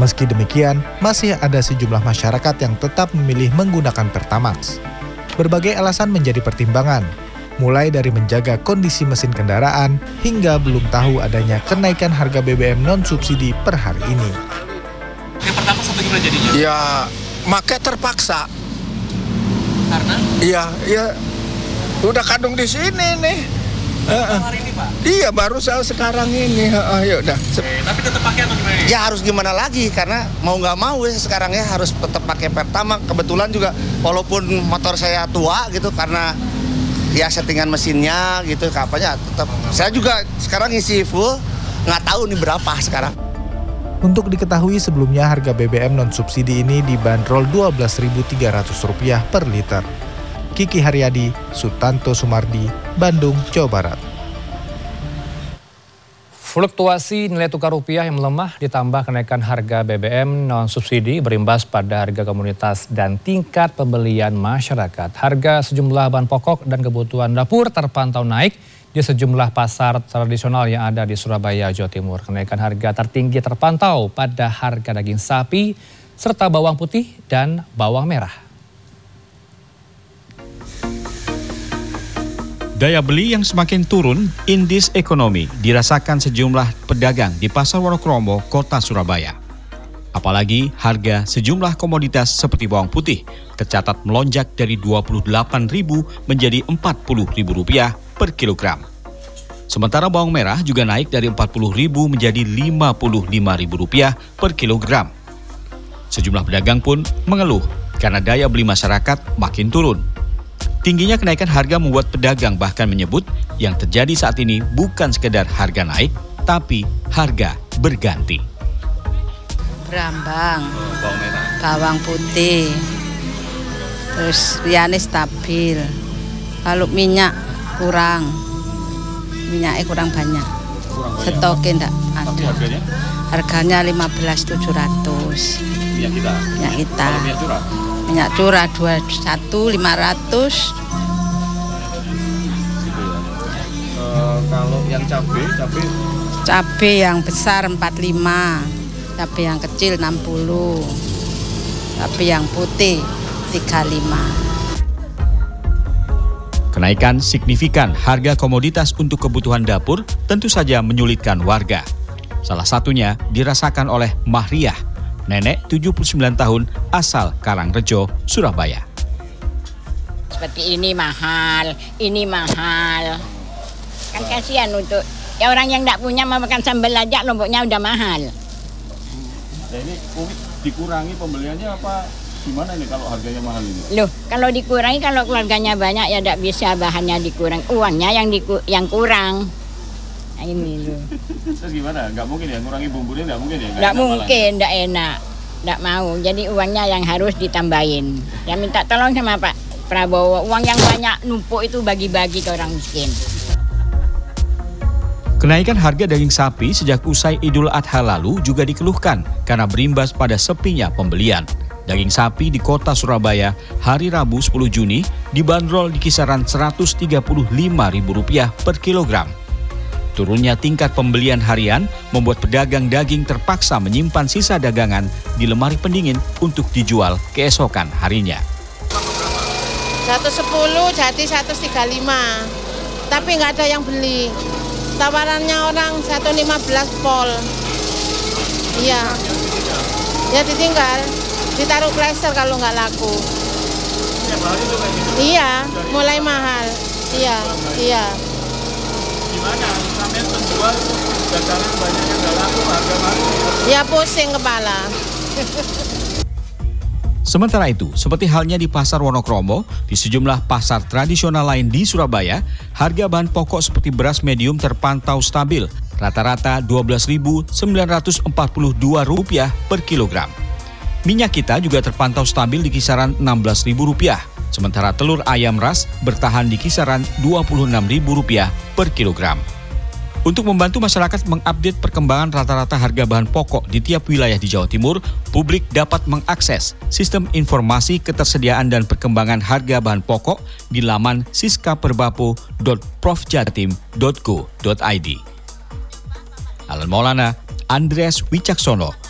Meski demikian, masih ada sejumlah masyarakat yang tetap memilih menggunakan Pertamax. Berbagai alasan menjadi pertimbangan, mulai dari menjaga kondisi mesin kendaraan hingga belum tahu adanya kenaikan harga BBM non-subsidi per hari ini. Yang pertama sampai gimana jadinya? Ya, make terpaksa. Karena? Iya, udah kadung di sini nih. Hari ini, Pak? Iya, baru sekarang ini. Ya udah. Tapi tetap pakai atau gimana? Ya harus gimana lagi, karena mau nggak mau ya sekarang ya harus tetap pakai Pertamax. Kebetulan juga walaupun motor saya tua gitu karena ya settingan mesinnya gitu, kapalnya tetap. Saya juga sekarang isi full, nggak tahu nih berapa sekarang. Untuk diketahui sebelumnya harga BBM non-subsidi ini dibanderol Rp12.300 per liter. Kiki Haryadi, Sutanto Sumardi, Bandung, Jawa Barat. Fluktuasi nilai tukar rupiah yang melemah ditambah kenaikan harga BBM non-subsidi berimbas pada harga komoditas dan tingkat pembelian masyarakat. Harga sejumlah bahan pokok dan kebutuhan dapur terpantau naik di sejumlah pasar tradisional yang ada di Surabaya, Jawa Timur. Kenaikan harga tertinggi terpantau pada harga daging sapi serta bawang putih dan bawang merah. Daya beli yang semakin turun, indeks ekonomi dirasakan sejumlah pedagang di Pasar Wonokromo, Kota Surabaya. Apalagi harga sejumlah komoditas seperti bawang putih tercatat melonjak dari Rp28.000 menjadi Rp40.000 per kilogram. Sementara bawang merah juga naik dari Rp40.000 menjadi Rp55.000 per kilogram. Sejumlah pedagang pun mengeluh karena daya beli masyarakat makin turun. Tingginya kenaikan harga membuat pedagang bahkan menyebut yang terjadi saat ini bukan sekedar harga naik, tapi harga berganti. Berambang, bawang putih, terus liyane stabil. Kalau minyak minyaknya kurang banyak. Stoknya enggak ada. Harganya 15.700. Minyak kita? Minyak kita. Kalau minyak curah? Minyak curah 21.500. Gitu ya. Kalau yang cabai yang besar 45, cabai yang kecil 60, cabai yang putih 35. Kenaikan signifikan harga komoditas untuk kebutuhan dapur tentu saja menyulitkan warga. Salah satunya dirasakan oleh Mahriah, nenek 79 tahun asal Karangrejo, Surabaya. Seperti ini mahal. Kan kasihan untuk ya orang yang tidak punya mau makan sambal aja lomboknya udah mahal. Nah ini dikurangi pembeliannya apa gimana ini kalau harganya mahal ini? Loh, kalau dikurangi kalau keluarganya banyak ya tidak bisa bahannya dikurang, uangnya yang kurang. Nah ini loh. Terus gimana? Nggak mungkin ya ngurangi bumbunya nggak mungkin ya? Nggak mungkin, nggak enak, nggak mau. Jadi uangnya yang harus ditambahin. Ya minta tolong sama Pak Prabowo, uang yang banyak numpuk itu bagi-bagi ke orang miskin. Kenaikan harga daging sapi sejak usai Idul Adha lalu juga dikeluhkan karena berimbas pada sepinya pembelian. Daging sapi di kota Surabaya hari Rabu 10 Juni dibanderol di kisaran Rp135.000 per kilogram. Turunnya tingkat pembelian harian membuat pedagang daging terpaksa menyimpan sisa dagangan di lemari pendingin untuk dijual keesokan harinya. 110 jadi 135, tapi nggak ada yang beli. Tawarannya orang 115 pol. Iya, ya ditinggal, ditaruh plaster kalau nggak laku. Iya, mulai mahal. Iya. Gimana? Sampai penjual dagangan banyak yang nggak laku, harga mahal. Ya pusing kepala. Sementara itu, seperti halnya di Pasar Wonokromo, di sejumlah pasar tradisional lain di Surabaya, harga bahan pokok seperti beras medium terpantau stabil, rata-rata Rp12.942 per kilogram. Minyak kita juga terpantau stabil di kisaran Rp16.000, sementara telur ayam ras bertahan di kisaran Rp26.000 per kilogram. Untuk membantu masyarakat mengupdate perkembangan rata-rata harga bahan pokok di tiap wilayah di Jawa Timur, publik dapat mengakses sistem informasi ketersediaan dan perkembangan harga bahan pokok di laman siskaperbapo.profjatim.go.id. Alan Maulana, Andreas Wicaksono,